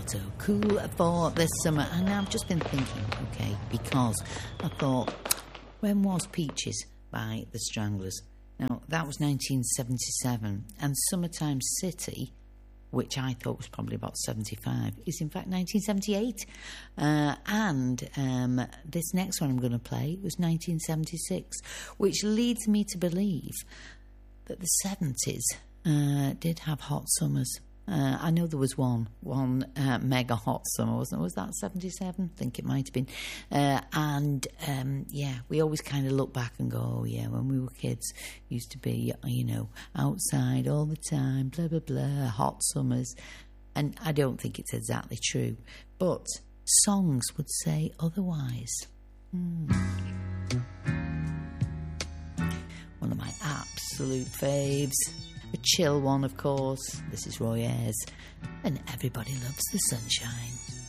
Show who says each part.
Speaker 1: motto, cool for this summer. And I've just been thinking, okay, because I thought, when was Peaches by the Stranglers? Now, that was 1977, and Summertime City, which I thought was probably about 75, is in fact 1978. And this next one I'm going to play was 1976, which leads me to believe that the 70s did have hot summers. I know there was one mega hot summer, wasn't it? Was that 77? I think it might have been. Yeah, we always kind of look back and go, oh yeah, when we were kids, used to be, outside all the time, blah, blah, blah, hot summers. And I don't think it's exactly true. But songs would say otherwise. One of my absolute faves. A chill one, of course. This is Roy Ayers, and Everybody Loves the Sunshine.